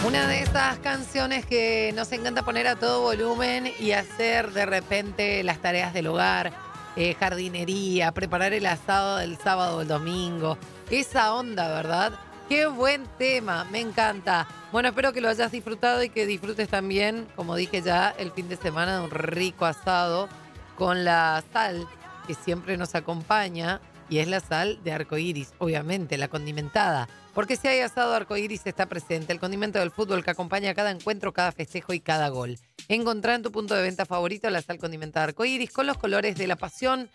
Una de esas canciones que nos encanta poner a todo volumen y hacer de repente las tareas del hogar, jardinería, preparar el asado del sábado o el domingo. Esa onda, ¿verdad? Qué buen tema, me encanta. Bueno, espero que lo hayas disfrutado y que disfrutes también, como dije ya, el fin de semana de un rico asado con la sal que siempre nos acompaña y es la sal de arcoíris, obviamente, la condimentada. Porque si hay asado, arcoíris está presente, el condimento del fútbol que acompaña cada encuentro, cada festejo y cada gol. Encontrá en tu punto de venta favorito la sal condimentada arcoíris con los colores de la pasión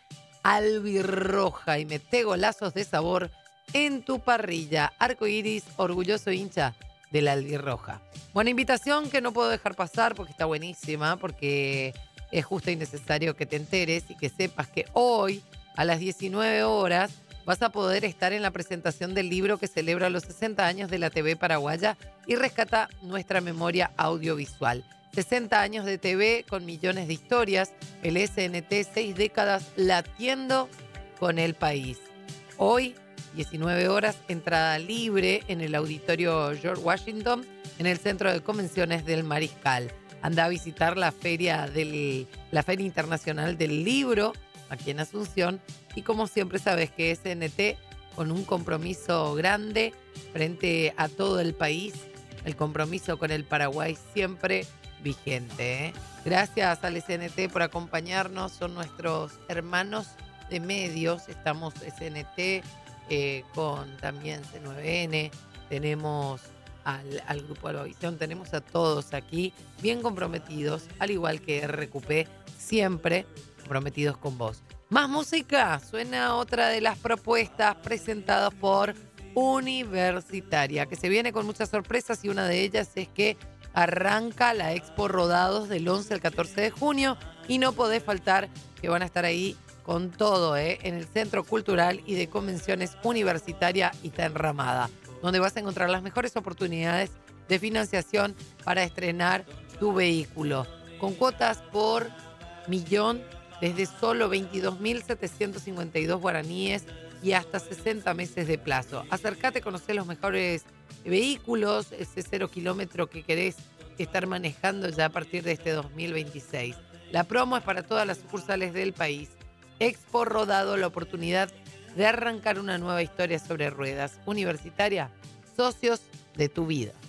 albirroja y mete golazos de sabor en tu parrilla. Arcoíris, orgulloso hincha de la albirroja. Buena invitación que no puedo dejar pasar porque está buenísima, porque es justo y necesario que te enteres y que sepas que hoy a las 19 horas vas a poder estar en la presentación del libro que celebra los 60 años de la TV paraguaya y rescata nuestra memoria audiovisual. 60 años de TV con millones de historias, el SNT 6 décadas latiendo con el país. Hoy, 19 horas, entrada libre en el auditorio George Washington, en el Centro de Convenciones del Mariscal. Anda a visitar la Feria Internacional del Libro, aquí en Asunción, y como siempre sabes que SNT con un compromiso grande frente a todo el país, el compromiso con el Paraguay siempre vigente, ¿eh? Gracias al SNT por acompañarnos, son nuestros hermanos de medios, estamos SNT con también C9N, tenemos al Grupo Albavisión, tenemos a todos aquí bien comprometidos, al igual que RQP, siempre comprometidos con vos. Más música, suena otra de las propuestas presentadas por Universitaria, que se viene con muchas sorpresas y una de ellas es que arranca la Expo Rodados del 11 al 14 de junio y no podés faltar que van a estar ahí con todo, en el Centro Cultural y de Convenciones Universitaria Ita Enramada, donde vas a encontrar las mejores oportunidades de financiación para estrenar tu vehículo, con cuotas por millón desde solo 22.752 guaraníes y hasta 60 meses de plazo. Acércate a conocer los mejores vehículos, ese 0 kilómetro que querés estar manejando ya a partir de este 2026. La promo es para todas las sucursales del país. Expo Rodado, la oportunidad de arrancar una nueva historia sobre ruedas. Universitaria, socios de tu vida.